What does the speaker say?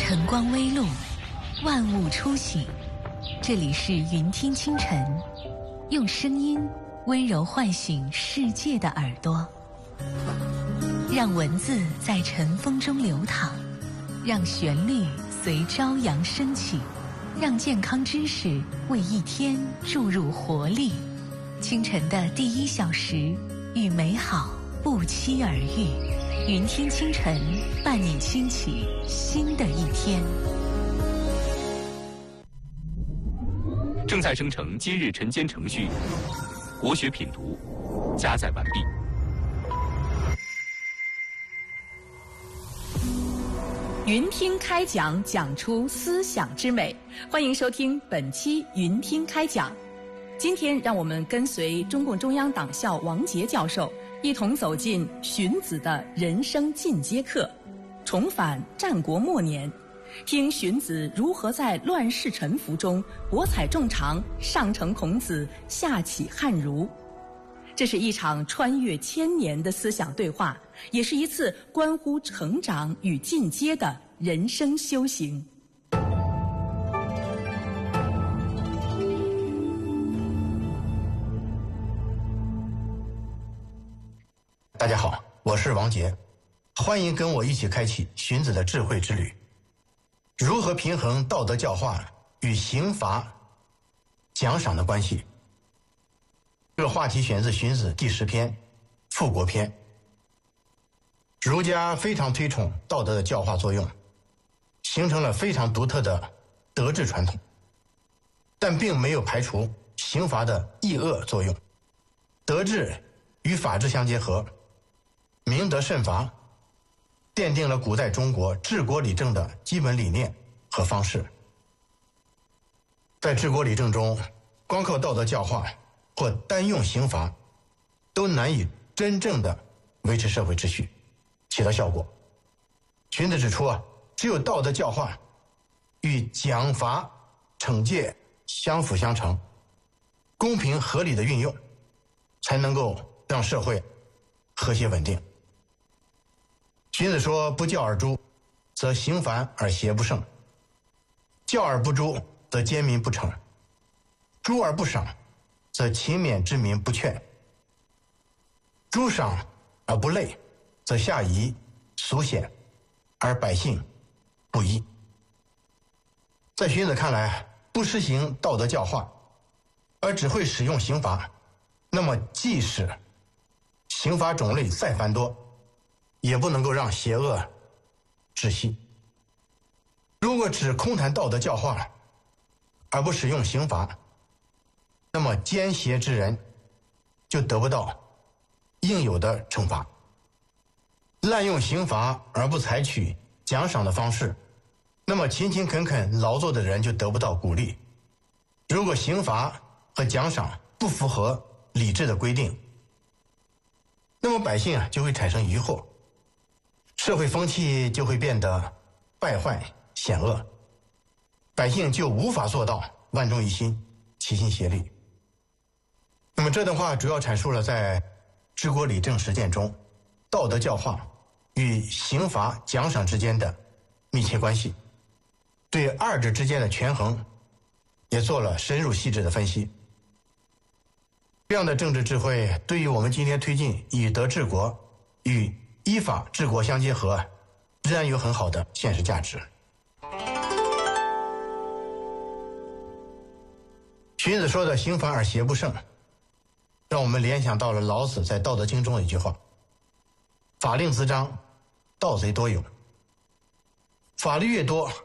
晨光微露，万物初醒。这里是云听清晨，用声音温柔唤醒世界的耳朵，让文字在晨风中流淌，让旋律随朝阳升起，让健康知识为一天注入活力。清晨的第1小时，与美好不期而遇。云听清晨，伴你轻启新的一天。 正在生成今日晨间程序，国学品读加载完毕。 云听开讲，讲出思想之美。欢迎收听本期云听开讲。今天让我们跟随中共中央党校王杰教授一同走进荀子的人生进阶课，重返战国末年，听荀子如何在乱世沉浮中博采众长，上承孔子，下启汉儒。这是一场穿越千年的思想对话，也是一次关乎成长与进阶的人生修行。 大家好，我是王杰，欢迎跟我一起开启荀子的智慧之旅。如何平衡道德教化与刑罚奖赏的关系？这个话题选自荀子第10篇《复国篇》。儒家非常推崇道德的教化作用，形成了非常独特的德治传统，但并没有排除刑罚的抑恶作用。德治与法治相结合，明德慎罚，奠定了古代中国治国理政的基本理念和方式。在治国理政中，光靠道德教化或单用刑罚，都难以真正的维持社会秩序，起到效果。荀子指出只有道德教化与奖罚惩戒相辅相成，公平合理的运用，才能够让社会和谐稳定。荀子说：不教而诛，则刑繁而邪不胜；教而不诛，则奸民不成；诛而不赏，则勤勉之民不劝；诛赏而不累，则下夷俗显，而百姓不依。在荀子看来，不实行道德教化，而只会使用刑罚，那么即使刑罚种类再繁多，也不能够让邪恶止息。如果只空谈道德教化，而不使用刑罚，那么奸邪之人就得不到应有的惩罚。滥用刑罚而不采取奖赏的方式，那么勤勤恳恳劳作的人就得不到鼓励。如果刑罚和奖赏不符合理智的规定，那么百姓就会产生疑惑，社会风气就会变得败坏险恶，百姓就无法做到万众一心，齐心协力。那么这段话主要阐述了在治国理政实践中，道德教化与刑罚奖赏之间的密切关系，对二者之间的权衡也做了深入细致的分析。这样的政治智慧对于我们今天推进以德治国与依法治国相结合，仍然有很好的现实价值。荀子说的刑繁而邪不胜，让我们联想到了老子在《道德经》中的一句话：法令滋章，盗贼多有。法律越多，